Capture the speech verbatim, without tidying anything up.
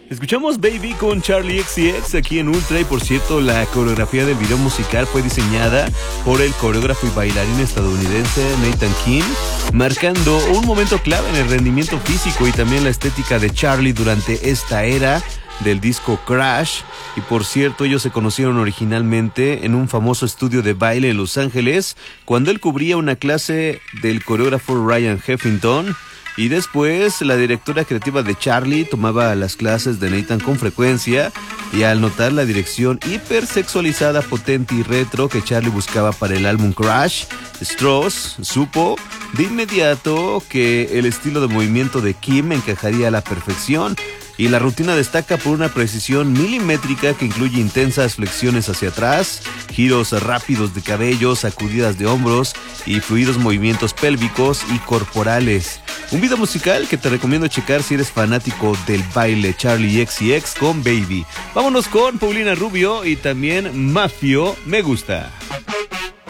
Escuchamos Baby con Charli X C X aquí en Ultra y por cierto la coreografía del video musical fue diseñada por el coreógrafo y bailarín estadounidense Nathan King, marcando un momento clave en el rendimiento físico y también la estética de Charli durante esta era del disco Crash. Y por cierto, ellos se conocieron originalmente en un famoso estudio de baile en Los Ángeles cuando él cubría una clase del coreógrafo Ryan Heffington. Y después la directora creativa de Charli tomaba las clases de Nathan con frecuencia y al notar la dirección hipersexualizada, potente y retro que Charli buscaba para el álbum Crash, Strauss supo de inmediato que el estilo de movimiento de Kim encajaría a la perfección. Y la rutina destaca por una precisión milimétrica que incluye intensas flexiones hacia atrás, giros rápidos de cabello, sacudidas de hombros y fluidos movimientos pélvicos y corporales. Un video musical que te recomiendo checar si eres fanático del baile. Charli X C X con Baby. Vámonos con Paulina Rubio y también Mafio, Me Gusta.